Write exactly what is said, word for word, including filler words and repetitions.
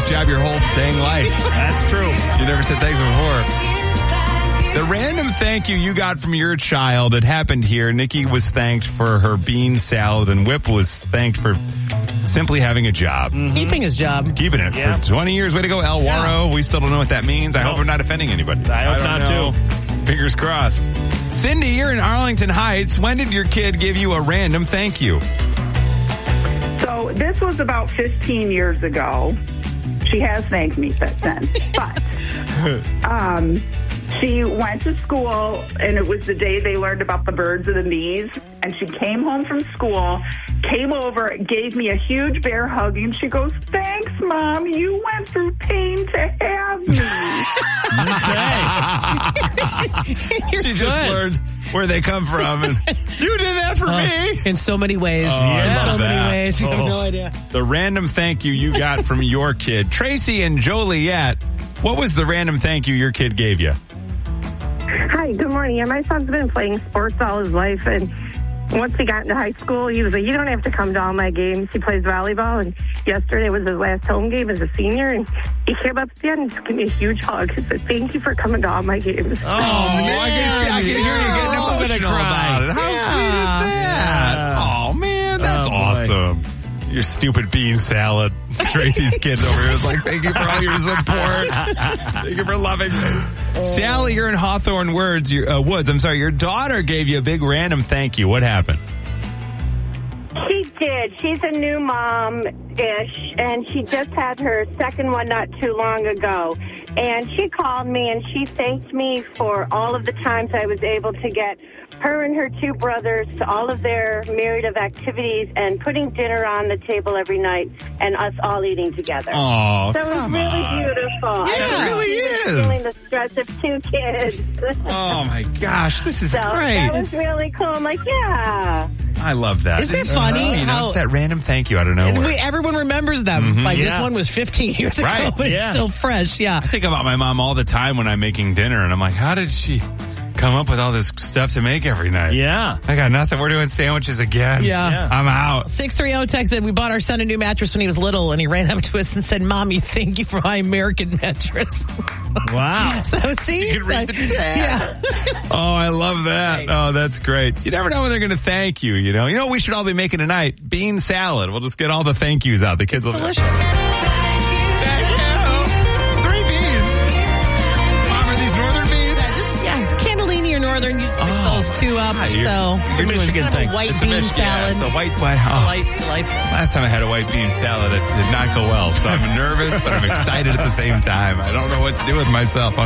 best job your whole dang life. That's true. You never said thanks before. The random thank you you got from your child, it happened here. Nikki was thanked for her bean salad, and Whip was thanked for simply having a job. Mm-hmm. Keeping his job. Keeping it Yeah. for twenty years. Way to go, El Waro. Yeah. We still don't know what that means. I No. hope I'm not offending anybody. I hope I not, know. too. Fingers crossed. Cindy, you're in Arlington Heights. When did your kid give you a random thank you? So this was about fifteen years ago. She has thanked me since then. But um, she went to school, and it was the day they learned about the birds and the bees. And she came home from school, came over, gave me a huge bear hug, and she goes, "Thanks, Mom. You went through pain to have me." You're She just good. learned where they come from. And you did that for Uh, me. in so many ways. Oh, I in love so many that. ways. You have Oh. no idea. The random thank you you got from your kid. Tracy and Joliet, what was the random thank you your kid gave you? Hi, good morning. Yeah, my son's been playing sports all his life, and once he got into high school, he was like, "You don't have to come to all my games." He plays volleyball, and yesterday was his last home game as a senior, and he came up at the end and just gave me a huge hug and said, "Thank you for coming to all my games." Oh, man. I can, I can hear you getting I'm gonna emotional cry. about it. How Yeah. sweet is that? Yeah. Oh, man, that's Oh, boy. awesome. Your stupid bean salad. Tracy's kids over here is like, thank you for all your support. Thank you for loving me. Sally, you're in Hawthorne Woods. Your, uh, Woods. I'm sorry. Your daughter gave you a big random thank you. What happened? She did. She's a new mom-ish, and she just had her second one not too long ago. And she called me, and she thanked me for all of the times I was able to get her and her two brothers to all of their myriad of activities and putting dinner on the table every night and us all eating together. Oh, So it was come really on. beautiful. Yeah, I it know really she was is. feeling the stress of two kids. Oh, my gosh. This is So great. that was really cool. I'm like, yeah. I love that. Isn't it funny You know, how- it's that random thank you out of nowhere. And we, everyone remembers them. Like this Yeah. one was fifteen years ago, Right. but Yeah. it's still fresh. Yeah. I think about my mom all the time when I'm making dinner, and I'm like, how did she come up with all this stuff to make every night? Yeah. I got nothing. We're doing sandwiches again. Yeah. Yeah. I'm out. six three zero texted, we bought our son a new mattress when he was little, and he ran up to us and said, "Mommy, thank you for my American mattress." Wow. So see? You can read the chat. Yeah. Oh, I love that. Oh, that's great. You never know when they're going to thank you, you know. You know what we should all be making tonight? Bean salad. We'll just get all the thank yous out. The kids will Delicious. Thank you. Three beans. Mom, are these northern beans? Yeah, just, yeah, Cannellini or Northern, you just mix Oh. those two up. You're- So you're we're doing Michigan kind of thing. a white It's a bean Mich- yeah, salad. it's a white, white, oh. Delight, delightful. Last time I had a white bean salad, it did not go well. So I'm nervous, but I'm excited at the same time. I don't know what to do with myself.